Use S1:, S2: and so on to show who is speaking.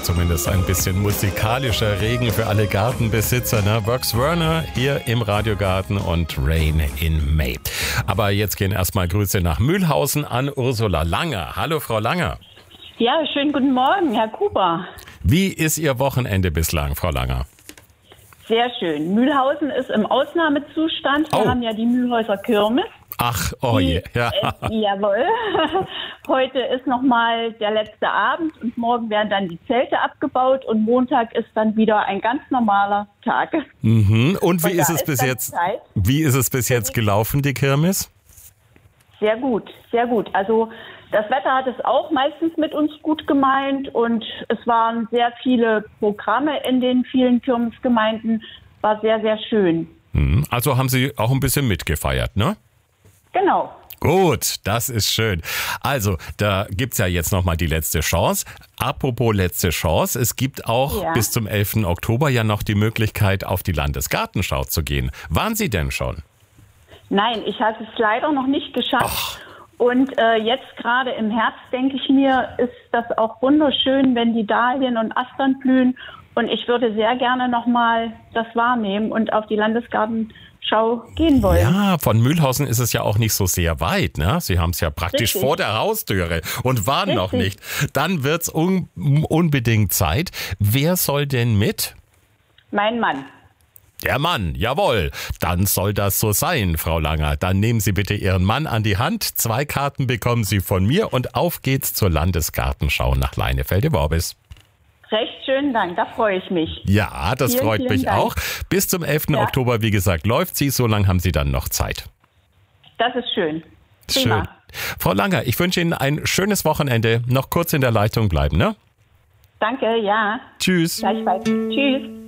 S1: zumindest ein bisschen musikalischer Regen für alle Gartenbesitzer. Ne? Box Werner hier im Radiogarten und Rain in May. Aber jetzt gehen erstmal Grüße nach Mühlhausen an Ursula Langer. Hallo Frau Langer.
S2: Ja, schönen guten Morgen, Herr Kuber.
S1: Wie ist Ihr Wochenende bislang, Frau Langer?
S2: Sehr schön. Mühlhausen ist im Ausnahmezustand. Wir haben ja die Mühlhäuser Kirmes.
S1: Ach, oh je. Ja.
S2: Jawohl. Heute ist nochmal der letzte Abend und morgen werden dann die Zelte abgebaut und Montag ist dann wieder ein ganz normaler Tag.
S1: Mhm. Und wie ist es bis jetzt? Wie ist es bis jetzt gelaufen, die Kirmes?
S2: Sehr gut, sehr gut. Also das Wetter hat es auch meistens mit uns gut gemeint und es waren sehr viele Programme in den vielen Kirmesgemeinden. War sehr, sehr schön.
S1: Also haben Sie auch ein bisschen mitgefeiert, ne?
S2: Genau.
S1: Gut, das ist schön. Also, da gibt's ja jetzt nochmal die letzte Chance. Apropos letzte Chance, es gibt auch bis zum 11. Oktober ja noch die Möglichkeit, auf die Landesgartenschau zu gehen. Waren Sie denn schon?
S2: Nein, ich habe es leider noch nicht geschafft. Und jetzt gerade im Herbst, denke ich mir, ist das auch wunderschön, wenn die Dahlien und Astern blühen. Und ich würde sehr gerne nochmal das wahrnehmen und auf die Landesgartenschau gehen wollen.
S1: Ja, von Mühlhausen ist es ja auch nicht so sehr weit, ne? Sie haben es ja praktisch vor der Haustüre und waren noch nicht. Dann wird's unbedingt Zeit. Wer soll denn mit?
S2: Mein Mann.
S1: Der Mann, jawohl. Dann soll das so sein, Frau Langer. Dann nehmen Sie bitte Ihren Mann an die Hand. 2 Karten bekommen Sie von mir und auf geht's zur Landesgartenschau nach Leinefelde-Worbis.
S2: Recht schönen Dank, da freue ich mich.
S1: Ja, das freut mich auch. Bis zum 11. Oktober, wie gesagt, läuft sie. So lange haben Sie dann noch Zeit.
S2: Das ist schön. Prima.
S1: Schön. Frau Langer, ich wünsche Ihnen ein schönes Wochenende. Noch kurz in der Leitung bleiben, ne?
S2: Danke, ja.
S1: Tschüss.
S2: Gleichfalls. Tschüss.